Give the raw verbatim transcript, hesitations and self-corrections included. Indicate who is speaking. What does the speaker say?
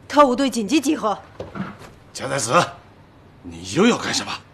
Speaker 1: 特务队紧急集合。
Speaker 2: 钱太子，你又要干什么？